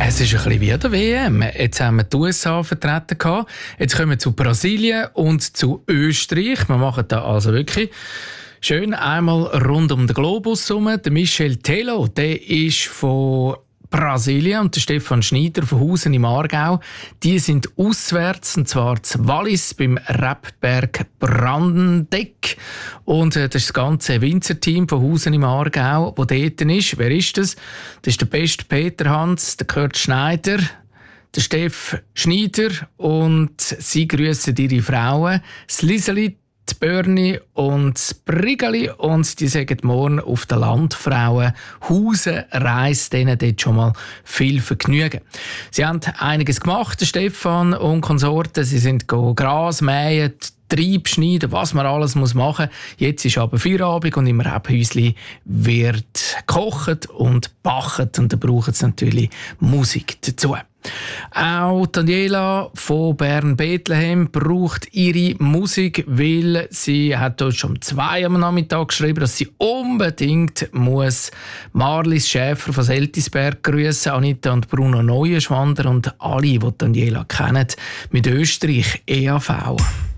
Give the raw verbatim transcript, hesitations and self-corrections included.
Es ist ein bisschen wie der W M. Jetzt haben wir die U S A vertreten gehabt. Jetzt kommen wir zu Brasilien und zu Österreich. Wir machen da also wirklich schön einmal rund um den Globus herum. Der Michel Tello, der ist von Brasilien, und der Stefan Schneider von Husen im Aargau. Die sind auswärts, und zwar zu Wallis beim Rebberg Brandendeck. Und äh, das ist das ganze Winzerteam von Husen im Aargau, das dort ist. Wer ist das? Das ist der beste Peter Hans, der Kurt Schneider, der Steff Schneider, und sie grüssen ihre Frauen, das Liseli, die Börni und das Brigali, und die sagen morgen auf der Landfrauen Husen reist denen dort schon mal viel Vergnügen. Sie haben einiges gemacht, der Stefan und Konsorten. Sie sind Gras mähen, Trieb schneiden, was man alles muss machen muss. Jetzt ist aber Feierabend und im Rebhäusli wird gekocht und gebacken, und da brauchen sie natürlich Musik dazu. Auch Daniela von Bern-Bethlehem braucht ihre Musik, weil sie hat dort schon um zwei am Nachmittag geschrieben, dass sie unbedingt muss Marlies Schäfer von Seltisberg grüßen, Anita und Bruno Neuenschwander und alle, die Daniela kennen, mit Österreich E A V.